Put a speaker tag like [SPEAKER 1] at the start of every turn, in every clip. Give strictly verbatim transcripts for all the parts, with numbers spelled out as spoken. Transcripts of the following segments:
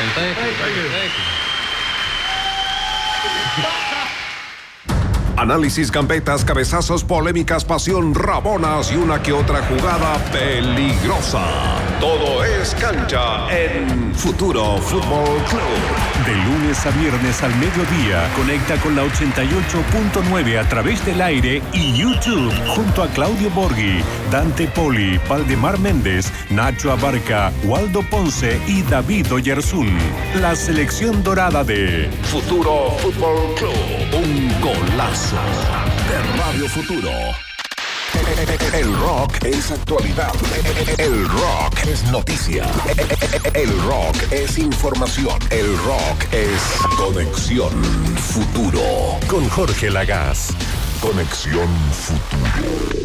[SPEAKER 1] excellent. Thank you. Thank you. Thank you.
[SPEAKER 2] Análisis, gambetas, cabezazos, polémicas, pasión, rabonas y una que otra jugada peligrosa. Todo es cancha en Futuro Fútbol Club.
[SPEAKER 3] De lunes a viernes al mediodía, conecta con la ochenta y ocho punto nueve a través del aire y YouTube, junto a Claudio Borghi, Dante Poli, Valdemar Méndez, Nacho Abarca, Waldo Ponce y David Oyarzún. La selección dorada de
[SPEAKER 2] Futuro Fútbol Club. Un golazo de Radio Futuro. El rock es actualidad. El rock es noticia. El rock es información. El rock es Conexión Futuro.
[SPEAKER 3] Con Jorge Lagaz.
[SPEAKER 2] Conexión Futuro.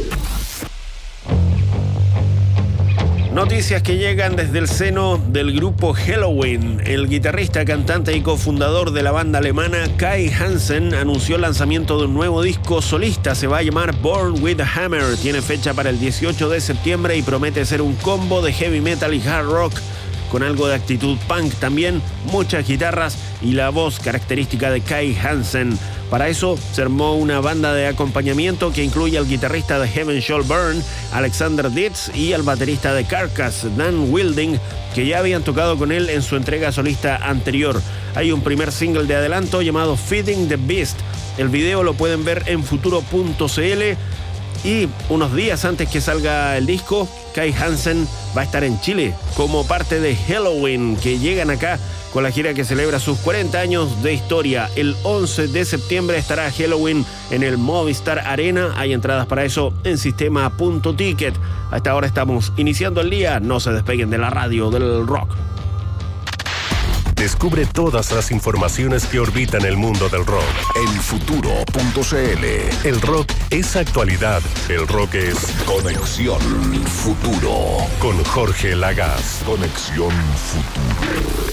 [SPEAKER 4] Noticias que llegan desde el seno del grupo Helloween. El guitarrista, cantante y cofundador de la banda alemana Kai Hansen anunció el lanzamiento de un nuevo disco solista. Se va a llamar Born with a Hammer. Tiene fecha para el dieciocho de septiembre y promete ser un combo de heavy metal y hard rock con algo de actitud punk. También muchas guitarras y la voz característica de Kai Hansen. Para eso se armó una banda de acompañamiento que incluye al guitarrista de Heaven Shall Burn, Alexander Dietz, y al baterista de Carcass, Dan Wilding, que ya habían tocado con él en su entrega solista anterior. Hay un primer single de adelanto llamado Feeding the Beast. El video lo pueden ver en futuro punto c l. Y unos días antes que salga el disco, Kai Hansen va a estar en Chile como parte de Helloween, que llegan acá con la gira que celebra sus cuarenta años de historia. El once de septiembre estará Helloween en el Movistar Arena. Hay entradas para eso en sistema punto ticket. A esta hora estamos iniciando el día. No se despeguen de la radio del rock.
[SPEAKER 3] Descubre todas las informaciones que orbitan el mundo del rock
[SPEAKER 2] en futuro punto c l.
[SPEAKER 3] El rock es actualidad. El rock es
[SPEAKER 2] Conexión Futuro.
[SPEAKER 3] Con Jorge Lagaz.
[SPEAKER 2] Conexión Futuro.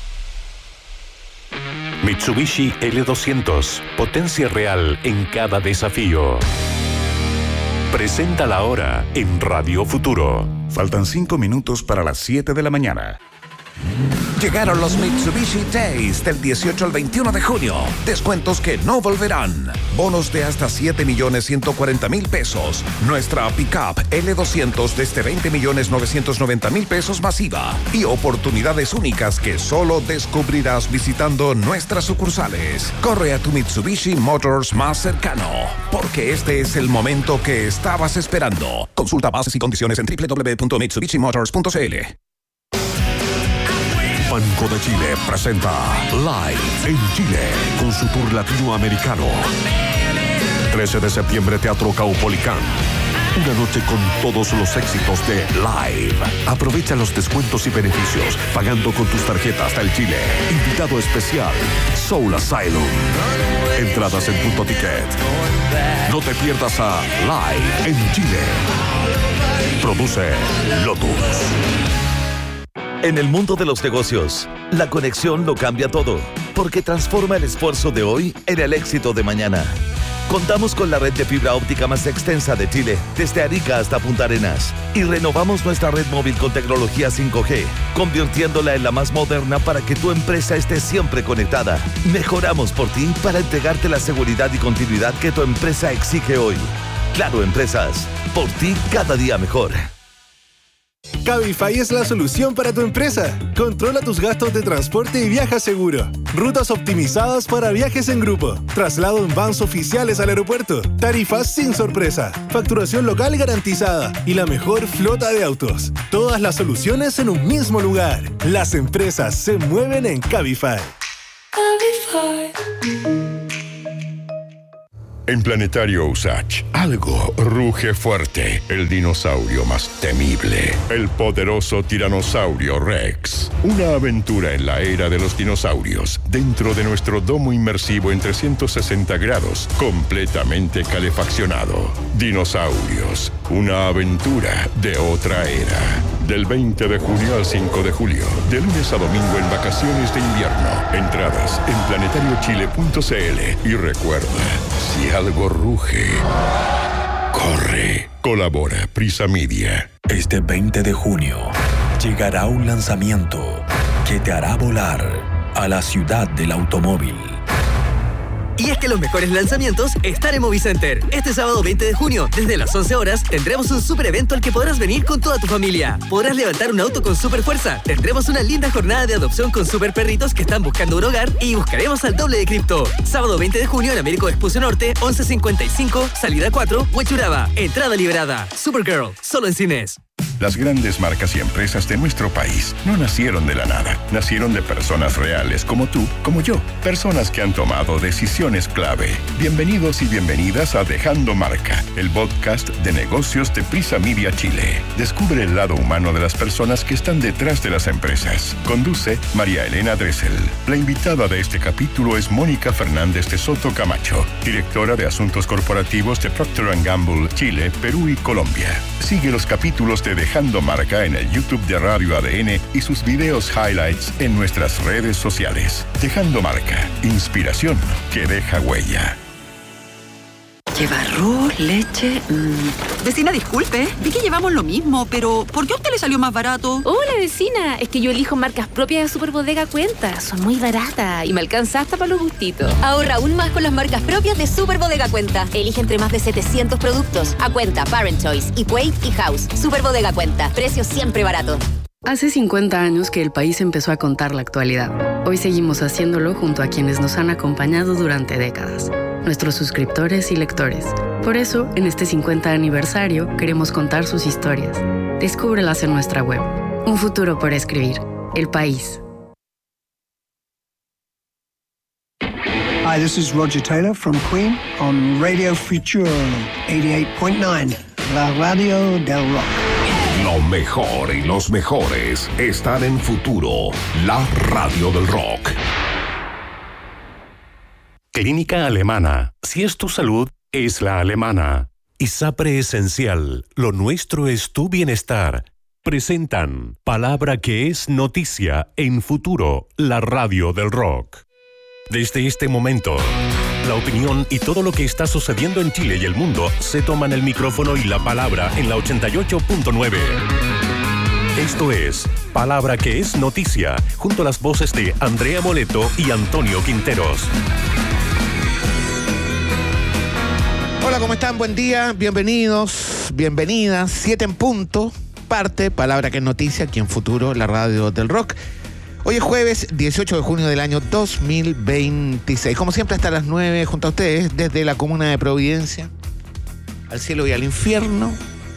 [SPEAKER 3] Mitsubishi L doscientos. Potencia real en cada desafío. Presenta la hora en Radio Futuro.
[SPEAKER 5] Faltan cinco minutos para las siete de la mañana.
[SPEAKER 2] Llegaron los Mitsubishi Days del dieciocho al veintiuno de junio. Descuentos que no volverán. Bonos de hasta siete millones ciento cuarenta mil pesos. Nuestra pickup L doscientos desde veinte millones novecientos noventa mil pesos masiva. Y oportunidades únicas que solo descubrirás visitando nuestras sucursales. Corre a tu Mitsubishi Motors más cercano, porque este es el momento que estabas esperando. Consulta bases y condiciones en doble u doble u doble u punto mitsubishi motors punto c l. Banco de Chile presenta Live en Chile con su tour latinoamericano. trece de septiembre, Teatro Caupolicán. Una noche con todos los éxitos de Live. Aprovecha los descuentos y beneficios pagando con tus tarjetas del Chile. Invitado especial, Soul Asylum. Entradas en punto ticket. No te pierdas a Live en Chile. Produce Lotus.
[SPEAKER 6] En el mundo de los negocios, la conexión lo cambia todo, porque transforma el esfuerzo de hoy en el éxito de mañana. Contamos con la red de fibra óptica más extensa de Chile, desde Arica hasta Punta Arenas, y renovamos nuestra red móvil con tecnología cinco G, convirtiéndola en la más moderna para que tu empresa esté siempre conectada. Mejoramos por ti para entregarte la seguridad y continuidad que tu empresa exige hoy. Claro, Empresas, por ti cada día mejor.
[SPEAKER 7] Cabify es la solución para tu empresa. Controla tus gastos de transporte y viaja seguro. Rutas optimizadas para viajes en grupo. Traslado en vans oficiales al aeropuerto. Tarifas sin sorpresa. Facturación local garantizada. Y la mejor flota de autos. Todas las soluciones en un mismo lugar. Las empresas se mueven en Cabify.
[SPEAKER 8] Cabify.
[SPEAKER 9] En Planetario Usach, algo ruge fuerte. El dinosaurio más temible. El poderoso tiranosaurio Rex. Una aventura en la era de los dinosaurios. Dentro de nuestro domo inmersivo en trescientos sesenta grados. Completamente calefaccionado. Dinosaurios. Una aventura de otra era. Del veinte de junio al cinco de julio. De lunes a domingo en vacaciones de invierno. Entradas en planetario chile punto c l. Y recuerda, si algo ruge, corre. Colabora Prisa Media.
[SPEAKER 10] Este veinte de junio llegará un lanzamiento
[SPEAKER 1] que te hará volar a la ciudad del automóvil.
[SPEAKER 10] Y es que los mejores lanzamientos están en Movicenter. Este sábado veinte de junio, desde las once horas, tendremos un super evento al que podrás venir con toda tu familia. Podrás levantar un auto con super fuerza. Tendremos una linda jornada de adopción con super perritos que están buscando un hogar y buscaremos al doble de cripto. Sábado veinte de junio en Américo Vespucio Norte, once cincuenta y cinco, salida cuatro, Huechuraba. Entrada liberada. Supergirl, solo en cines.
[SPEAKER 9] Las grandes marcas y empresas de nuestro país no nacieron de la nada. Nacieron de personas reales como tú, como yo. Personas que han tomado decisiones clave. Bienvenidos y bienvenidas a Dejando Marca, el podcast de negocios de Prisa Media Chile. Descubre el lado humano de las personas que están detrás de las empresas. Conduce María Elena Dressel. La invitada de este capítulo es Mónica Fernández de Soto Camacho, directora de Asuntos Corporativos de Procter and Gamble, Chile, Perú y Colombia. Sigue los capítulos de Dejando Marca en el YouTube de Radio A D N y sus videos highlights en nuestras redes sociales. Dejando Marca, inspiración que deja huella.
[SPEAKER 11] Lleva arroz, leche... Mmm. Vecina, disculpe, vi que llevamos lo mismo, pero ¿por qué a usted le salió más barato?
[SPEAKER 12] Hola, vecina, es que yo elijo marcas propias de Superbodega Cuenta. Son muy baratas y me alcanza hasta para los gustitos.
[SPEAKER 13] Ahorra aún más con las marcas propias de Superbodega Cuenta. Elige entre más de setecientos productos. A Cuenta, Parent Choice, Equate y House. Superbodega Cuenta, precios siempre baratos.
[SPEAKER 14] Hace cincuenta años que el país empezó a contar la actualidad. Hoy seguimos haciéndolo junto a quienes nos han acompañado durante décadas, nuestros suscriptores y lectores. Por eso, en este cincuenta aniversario, queremos contar sus historias. Descúbrelas en nuestra web. Un futuro por escribir. El País.
[SPEAKER 15] Hi, this is Roger Taylor from Queen on Radio Futura ochenta y ocho punto nueve, la radio del rock.
[SPEAKER 2] Lo mejor y los mejores están en Futuro, la radio del rock.
[SPEAKER 3] Clínica Alemana. Si es tu salud, es la alemana. ISAPRE Esencial. Lo nuestro es tu bienestar. Presentan Palabra que es noticia en Futuro, la radio del rock. Desde este momento, la opinión y todo lo que está sucediendo en Chile y el mundo se toman el micrófono y la palabra en la ochenta y ocho punto nueve. Esto es Palabra que es noticia, junto a las voces de Andrea Moleto y Antonio Quinteros.
[SPEAKER 16] Hola, ¿cómo están? Buen día, bienvenidos, bienvenidas, siete en punto, parte Palabra que es noticia, aquí en Futuro, la radio del rock. Hoy es jueves dieciocho de junio del año dos mil veintiséis. Como siempre, hasta las nueve, junto a ustedes, desde la comuna de Providencia, al cielo y al infierno,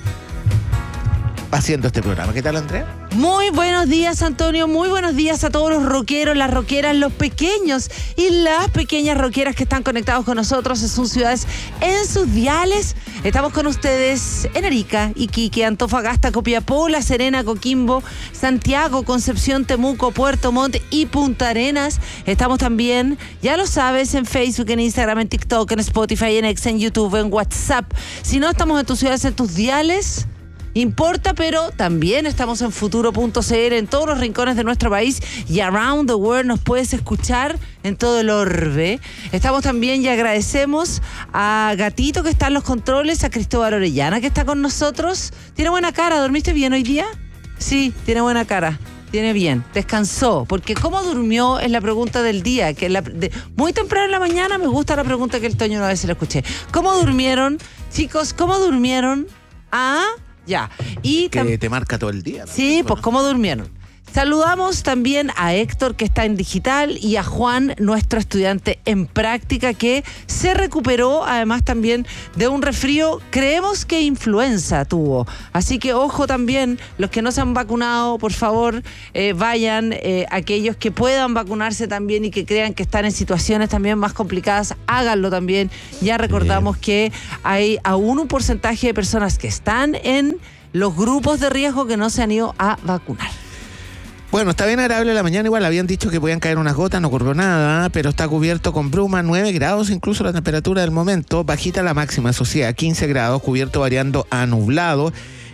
[SPEAKER 16] haciendo este programa. ¿Qué tal, Andrea?
[SPEAKER 17] Muy buenos días, Antonio. Muy buenos días a todos los rockeros, las rockeras, los pequeños y las pequeñas rockeras que están conectados con nosotros en sus ciudades, en sus diales. Estamos con ustedes en Arica, Iquique, Antofagasta, Copiapó, La Serena, Coquimbo, Santiago, Concepción, Temuco, Puerto Montt y Punta Arenas. Estamos también, ya lo sabes, en Facebook, en Instagram, en TikTok, en Spotify, en X, en YouTube, en WhatsApp. Si no estamos en tus ciudades, en tus diales, importa, pero también estamos en futuro punto c l en todos los rincones de nuestro país y around the world nos puedes escuchar en todo el orbe. Estamos también y agradecemos a Gatito que está en los controles, a Cristóbal Orellana que está con nosotros. Tiene buena cara, ¿dormiste bien hoy día? Sí, tiene buena cara. Tiene bien, descansó, porque ¿cómo durmió? Es la pregunta del día, que la, de, muy temprano en la mañana me gusta la pregunta que el Toño una vez se la escuché. ¿Cómo durmieron? Chicos, ¿cómo durmieron? Ah... Ya. Y
[SPEAKER 16] que tam- te marca todo el día.
[SPEAKER 17] Sí, pues cómo durmieron. Saludamos también a Héctor, que está en digital, y a Juan, nuestro estudiante en práctica, que se recuperó, además también de un resfrío, creemos que influenza tuvo. Así que ojo también, los que no se han vacunado, por favor, eh, vayan, eh, aquellos que puedan vacunarse también y que crean que están en situaciones también más complicadas, háganlo también. Ya recordamos Bien. que hay aún un porcentaje de personas que están en los grupos de riesgo que no se han ido a vacunar.
[SPEAKER 16] Bueno, está bien agradable la mañana, igual habían dicho que podían caer unas gotas, no ocurrió nada, pero está cubierto con bruma, nueve grados incluso la temperatura del momento, bajita la máxima, eso sí, a quince grados, cubierto variando a nublado.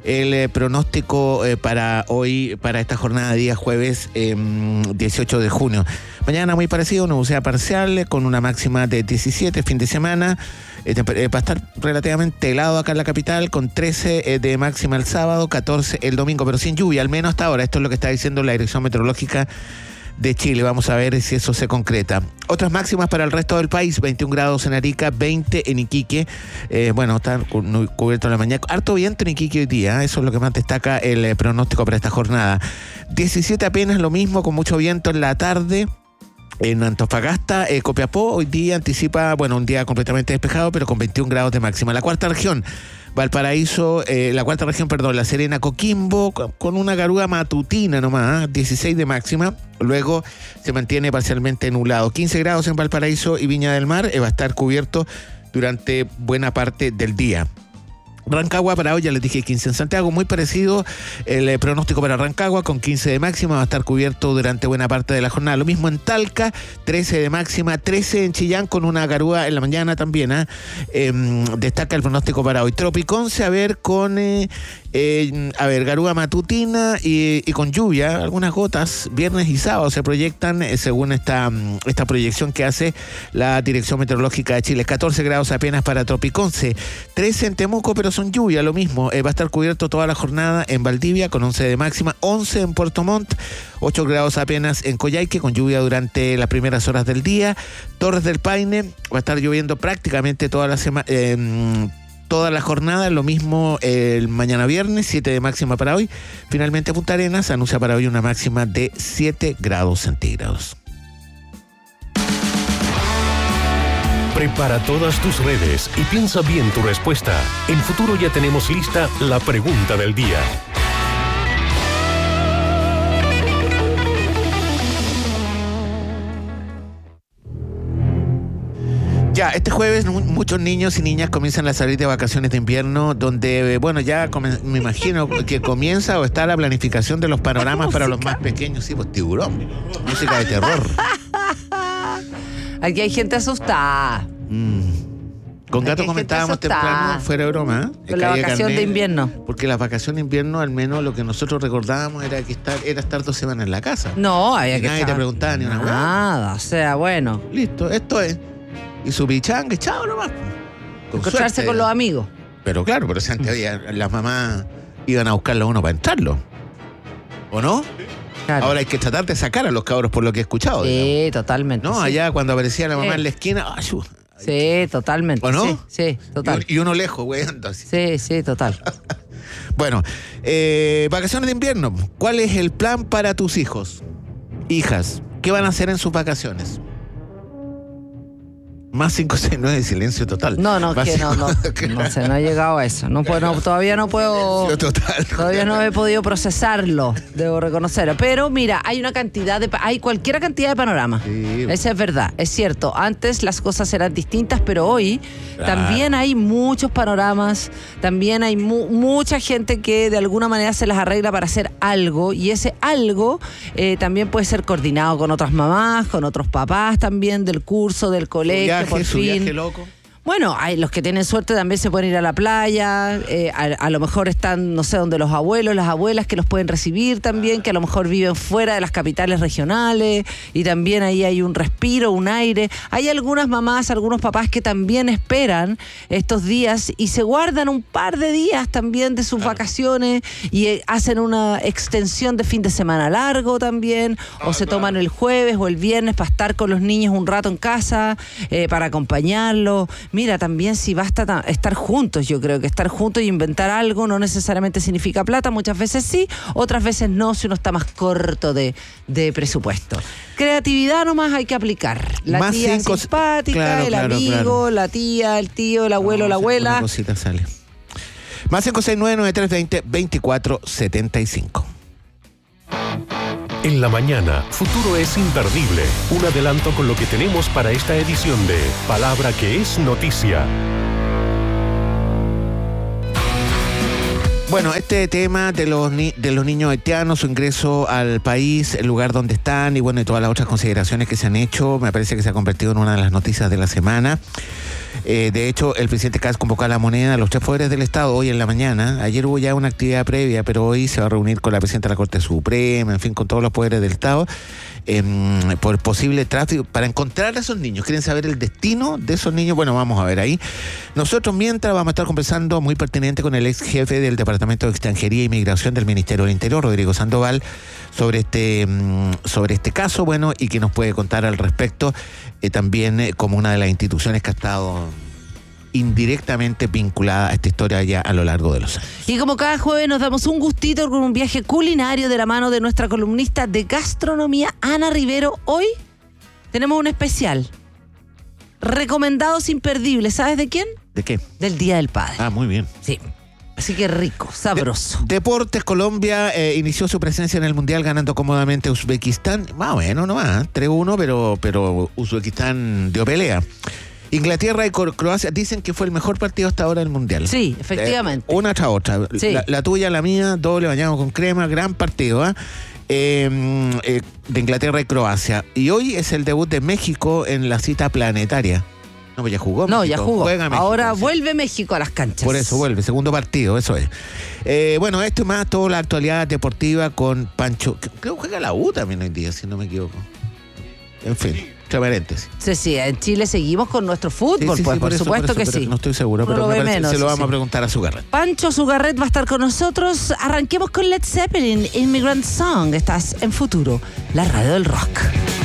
[SPEAKER 16] el eh, pronóstico eh, para hoy, para esta jornada de día jueves eh, dieciocho de junio. Mañana muy parecido, nubosidad parcial, eh, con una máxima de diecisiete, fin de semana. Eh, eh, va a estar relativamente helado acá en la capital, con trece eh, de máxima el sábado, catorce el domingo, pero sin lluvia, al menos hasta ahora. Esto es lo que está diciendo la Dirección Meteorológica de Chile. Vamos a ver si eso se concreta. Otras máximas para el resto del país: veintiún grados en Arica, veinte en Iquique. Eh, bueno, está cu- cubierto en la mañana. Harto viento en Iquique hoy día, ¿eh? Eso es lo que más destaca el eh, pronóstico para esta jornada. diecisiete apenas, lo mismo, con mucho viento en la tarde. En Antofagasta, eh, Copiapó, hoy día anticipa, bueno, un día completamente despejado, pero con veintiún grados de máxima. La cuarta región, Valparaíso, eh, la cuarta región, perdón, La Serena, Coquimbo, con una garúa matutina nomás, ¿eh? dieciséis de máxima. Luego se mantiene parcialmente nublado. quince grados en Valparaíso y Viña del Mar, eh, va a estar cubierto durante buena parte del día. Rancagua para hoy, ya les dije quince en Santiago, muy parecido el eh, pronóstico para Rancagua, con quince de máxima, va a estar cubierto durante buena parte de la jornada. Lo mismo en Talca, trece de máxima, trece en Chillán, con una garúa en la mañana también. ¿eh? Eh, destaca el pronóstico para hoy. Tropiconce, a ver, con eh, eh, a ver, garúa matutina y, y con lluvia, algunas gotas, viernes y sábado se proyectan, eh, según esta, esta proyección que hace la Dirección Meteorológica de Chile. catorce grados apenas para Tropiconce, trece en Temuco, pero son lluvia, lo mismo. Eh, va a estar cubierto toda la jornada en Valdivia, con once de máxima, once en Puerto Montt, ocho grados apenas en Coyhaique, con lluvia durante las primeras horas del día. Torres del Paine, va a estar lloviendo prácticamente toda la semana. Eh, toda la jornada, lo mismo el mañana viernes, siete de máxima para hoy. Finalmente Punta Arenas anuncia para hoy una máxima de siete grados centígrados.
[SPEAKER 3] Prepara todas tus redes y piensa bien tu respuesta. En Futuro ya tenemos lista la pregunta del día.
[SPEAKER 16] Ya, este jueves muchos niños y niñas comienzan a salir de vacaciones de invierno, donde, bueno, ya me imagino que comienza o está la planificación de los panoramas para los más pequeños. Sí, pues Tiburón, música de terror.
[SPEAKER 17] Aquí hay gente asustada.
[SPEAKER 16] Mm. Con Gato comentábamos temprano, fuera de broma, ¿eh?
[SPEAKER 17] Con la vacación carnet, de invierno.
[SPEAKER 16] Porque la vacación de invierno, al menos lo que nosotros recordábamos era que estar, era estar dos semanas en la casa.
[SPEAKER 17] No, había
[SPEAKER 16] y
[SPEAKER 17] que
[SPEAKER 16] nadie
[SPEAKER 17] estar.
[SPEAKER 16] te preguntaba ni una hueá.
[SPEAKER 17] Nada, o sea, bueno.
[SPEAKER 16] Listo, esto es. Y su pichanga, chao nomás.
[SPEAKER 17] Con Encontrarse suerte, con los amigos.
[SPEAKER 16] Pero claro, pero si antes había, las mamás iban a buscarlo a uno para entrarlo. ¿O no? Claro. Ahora hay que tratar de sacar a los cabros, por lo que he escuchado.
[SPEAKER 17] Sí,
[SPEAKER 16] digamos.
[SPEAKER 17] Totalmente.
[SPEAKER 16] No,
[SPEAKER 17] sí.
[SPEAKER 16] allá cuando aparecía la mamá
[SPEAKER 17] sí.
[SPEAKER 16] en la esquina. ¡ay!
[SPEAKER 17] Sí, totalmente.
[SPEAKER 16] ¿O no?
[SPEAKER 17] Sí, sí, total.
[SPEAKER 16] Y, y uno lejos, güey.
[SPEAKER 17] Sí, sí, total.
[SPEAKER 16] Bueno, eh, vacaciones de invierno. ¿Cuál es el plan para tus hijos? Hijas, ¿qué van a hacer en sus vacaciones? Más cinco seis nueve, silencio total.
[SPEAKER 17] No, no,
[SPEAKER 16] Más
[SPEAKER 17] que
[SPEAKER 16] cinco,
[SPEAKER 17] no, no. Que no sé, no he llegado a eso. No, puedo, no, todavía no puedo.
[SPEAKER 16] Total.
[SPEAKER 17] Todavía no he podido procesarlo, debo reconocerlo. Pero mira, hay una cantidad de. Hay cualquier cantidad de panoramas. Sí. Esa es verdad, es cierto. Antes las cosas eran distintas, pero hoy claro. también hay muchos panoramas. También hay mu- mucha gente que de alguna manera se las arregla para hacer algo. Y ese algo eh, también puede ser coordinado con otras mamás, con otros papás también del curso, del colegio. Por
[SPEAKER 16] su
[SPEAKER 17] fin.
[SPEAKER 16] Viaje loco.
[SPEAKER 17] Bueno, hay los que tienen suerte también se pueden ir a la playa, eh, a, a lo mejor están, no sé, donde los abuelos, las abuelas que los pueden recibir también, que a lo mejor viven fuera de las capitales regionales y también ahí hay un respiro, un aire. Hay algunas mamás, algunos papás que también esperan estos días y se guardan un par de días también de sus claro. vacaciones y eh, hacen una extensión de fin de semana largo también, ah, o se claro. toman el jueves o el viernes para estar con los niños un rato en casa, eh, para acompañarlos. Mira, también si basta ta- estar juntos, yo creo que estar juntos y inventar algo no necesariamente significa plata, muchas veces sí, otras veces no, si uno está más corto de, de presupuesto. Creatividad nomás hay que aplicar. La más tía cinco, simpática, claro, el claro, amigo, claro. la tía, el tío, el abuelo, no, la abuela.
[SPEAKER 16] Una cosita sale. Más cinco seis nueve nueve tres dos cero veinticuatro setenta y cinco.
[SPEAKER 3] En la mañana, Futuro es imperdible. Un adelanto con lo que tenemos para esta edición de Palabra que es Noticia.
[SPEAKER 16] Bueno, este tema de los, ni- de los niños haitianos, su ingreso al país, el lugar donde están y bueno, y todas las otras consideraciones que se han hecho, me parece que se ha convertido en una de las noticias de la semana. Eh, de hecho, el presidente Kast convocó a la moneda a los tres poderes del Estado hoy en la mañana. Ayer hubo ya una actividad previa, pero hoy se va a reunir con la presidenta de la Corte Suprema, en fin, con todos los poderes del Estado, eh, por posible tráfico, para encontrar a esos niños. ¿Quieren saber el destino de esos niños? Bueno, vamos a ver ahí. Nosotros, mientras, vamos a estar conversando muy pertinente con el ex jefe del Departamento de Extranjería e Inmigración del Ministerio del Interior, Rodrigo Sandoval, sobre este, sobre este caso, bueno, y que nos puede contar al respecto, eh, también eh, como una de las instituciones que ha estado indirectamente vinculada a esta historia ya a lo largo de los años.
[SPEAKER 17] Y como cada jueves nos damos un gustito con un viaje culinario de la mano de nuestra columnista de gastronomía, Ana Rivero. Hoy tenemos un especial. Recomendados imperdibles. ¿Sabes de quién?
[SPEAKER 16] ¿De qué?
[SPEAKER 17] Del Día del Padre.
[SPEAKER 16] Ah, muy bien.
[SPEAKER 17] Sí. Así que rico, sabroso.
[SPEAKER 16] De- Deportes, Colombia eh, inició su presencia en el Mundial ganando cómodamente a Uzbekistán. Más o menos nomás, tres uno, pero, pero Uzbekistán dio pelea. Inglaterra y Croacia dicen que fue el mejor partido hasta ahora del Mundial.
[SPEAKER 17] Sí, efectivamente.
[SPEAKER 16] Eh, una tras otra.
[SPEAKER 17] Sí.
[SPEAKER 16] La, la tuya, la mía, doble bañado con crema, gran partido, ¿eh? Eh, eh, de Inglaterra y Croacia. Y hoy es el debut de México en la cita planetaria. No, pues ya jugó.
[SPEAKER 17] No,
[SPEAKER 16] México.
[SPEAKER 17] ya jugó.
[SPEAKER 16] Juega México,
[SPEAKER 17] Ahora
[SPEAKER 16] sí.
[SPEAKER 17] vuelve México a las canchas.
[SPEAKER 16] Por eso vuelve, segundo partido, eso es. Eh, bueno, esto y más, toda la actualidad deportiva con Pancho. Creo que juega la U también hoy día, si no me equivoco. En fin, entre paréntesis.
[SPEAKER 17] Sí, sí, en Chile seguimos con nuestro fútbol,
[SPEAKER 16] Sí, sí,
[SPEAKER 17] pues
[SPEAKER 16] sí,
[SPEAKER 17] por,
[SPEAKER 16] eso,
[SPEAKER 17] supuesto
[SPEAKER 16] por eso,
[SPEAKER 17] que
[SPEAKER 16] pero
[SPEAKER 17] sí.
[SPEAKER 16] No estoy seguro,
[SPEAKER 17] No
[SPEAKER 16] pero
[SPEAKER 17] lo
[SPEAKER 16] me
[SPEAKER 17] ve
[SPEAKER 16] parece,
[SPEAKER 17] menos,
[SPEAKER 16] se lo
[SPEAKER 17] sí,
[SPEAKER 16] vamos
[SPEAKER 17] sí.
[SPEAKER 16] a preguntar a Sugarret.
[SPEAKER 17] Pancho Sugarret va a estar con nosotros. Arranquemos con Led Zeppelin, Immigrant Song. Estás en Futuro, la radio del rock.